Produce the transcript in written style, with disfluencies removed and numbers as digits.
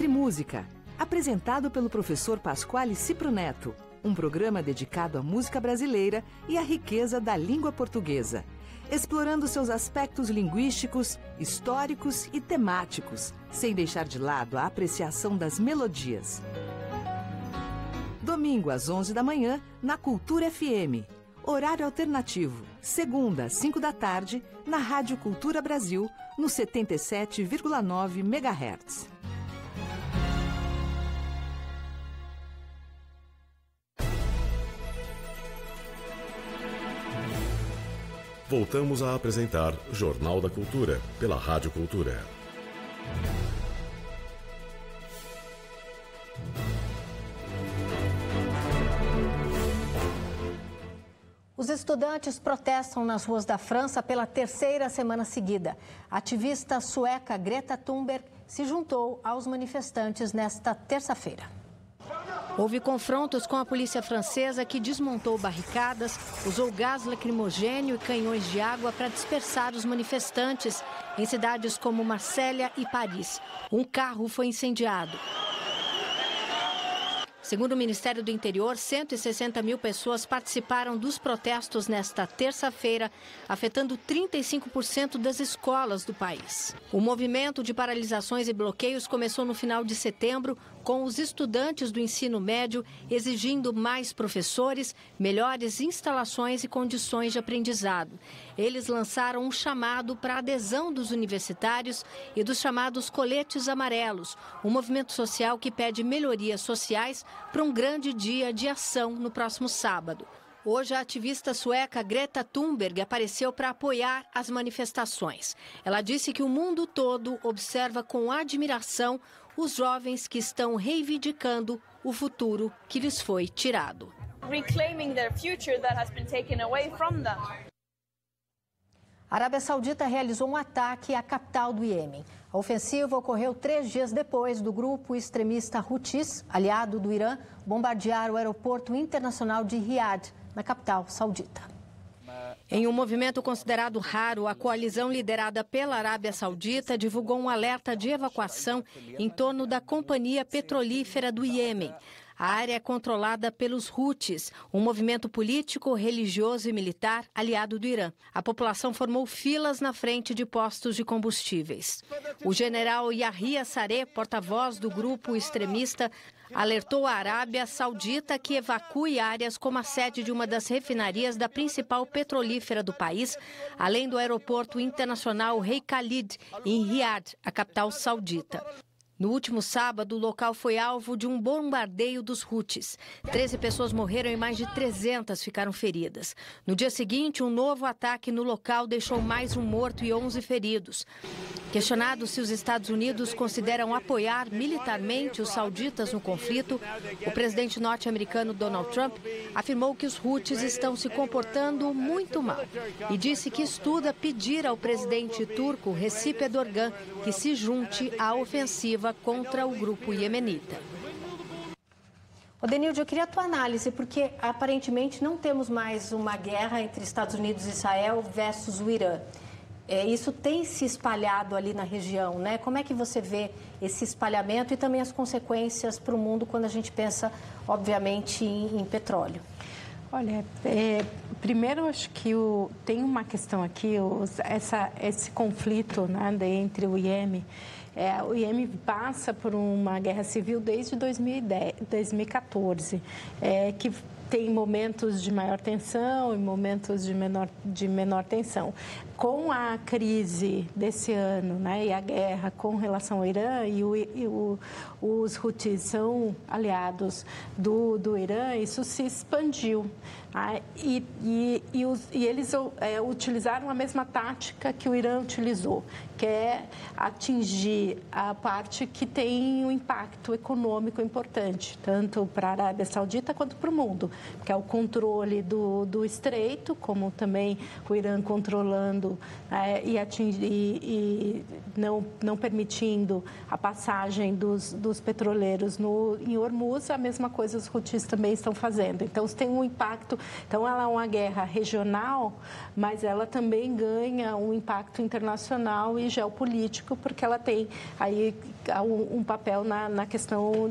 Música, apresentado pelo professor Pasquale Cipro Neto, um programa dedicado à música brasileira e à riqueza da língua portuguesa, explorando seus aspectos linguísticos, históricos e temáticos, sem deixar de lado a apreciação das melodias. Domingo às 11 da manhã, na Cultura FM. Horário alternativo, segunda às 5 da tarde, na Rádio Cultura Brasil, no 77,9 MHz. Voltamos a apresentar Jornal da Cultura, pela Rádio Cultura. Os estudantes protestam nas ruas da França pela terceira semana seguida. A ativista sueca Greta Thunberg se juntou aos manifestantes nesta terça-feira. Houve confrontos com a polícia francesa, que desmontou barricadas, usou gás lacrimogênio e canhões de água para dispersar os manifestantes em cidades como Marsella e Paris. Um carro foi incendiado. Segundo o Ministério do Interior, 160 mil pessoas participaram dos protestos nesta terça-feira, afetando 35% das escolas do país. O movimento de paralisações e bloqueios começou no final de setembro, com os estudantes do ensino médio exigindo mais professores, melhores instalações e condições de aprendizado. Eles lançaram um chamado para a adesão dos universitários e dos chamados coletes amarelos, um movimento social que pede melhorias sociais para um grande dia de ação no próximo sábado. Hoje, a ativista sueca Greta Thunberg apareceu para apoiar as manifestações. Ela disse que o mundo todo observa com admiração os jovens que estão reivindicando o futuro que lhes foi tirado. Reclaiming their future that has been taken away from them. A Arábia Saudita realizou um ataque à capital do Iêmen. A ofensiva ocorreu 3 dias depois do grupo extremista Houthis, aliado do Irã, bombardear o aeroporto internacional de Riad, na capital saudita. Em um movimento considerado raro, a coalizão liderada pela Arábia Saudita divulgou um alerta de evacuação em torno da Companhia Petrolífera do Iêmen. A área é controlada pelos Houthis, um movimento político, religioso e militar aliado do Irã. A população formou filas na frente de postos de combustíveis. O general Yahya Saree, porta-voz do grupo extremista, alertou a Arábia Saudita que evacue áreas como a sede de uma das refinarias da principal petrolífera do país, além do aeroporto internacional Rei Khalid, em Riad, a capital saudita. No último sábado, o local foi alvo de um bombardeio dos Houthis. 13 pessoas morreram e mais de 300 ficaram feridas. No dia seguinte, um novo ataque no local deixou mais um morto e 11 feridos. Questionado se os Estados Unidos consideram apoiar militarmente os sauditas no conflito, o presidente norte-americano Donald Trump afirmou que os Houthis estão se comportando muito mal e disse que estuda pedir ao presidente turco Recep Erdogan que se junte à ofensiva contra o grupo iemenita. Denilde, eu queria a tua análise, porque aparentemente não temos mais uma guerra entre Estados Unidos e Israel versus o Irã. Isso tem se espalhado ali na região, né? Como é que você vê esse espalhamento e também as consequências para o mundo quando a gente pensa, obviamente, em petróleo? Olha, primeiro acho que tem uma questão aqui, esse conflito, né, entre o Iêmen. O Iêmen passa por uma guerra civil desde 2014, que tem momentos de maior tensão e momentos de menor tensão. Com a crise desse ano, né, e a guerra com relação ao Irã, os Houthis são aliados do Irã, isso se expandiu. E eles utilizaram a mesma tática que o Irã utilizou, que é atingir a parte que tem um impacto econômico importante, tanto para a Arábia Saudita quanto para o mundo, que é o controle do estreito, como também o Irã controlando e não permitindo a passagem dos petroleiros em Hormuz. A mesma coisa os Houthis também estão fazendo. Então, isso tem um impacto. Então, ela é uma guerra regional, mas ela também ganha um impacto internacional e geopolítico, porque ela tem aí um papel na questão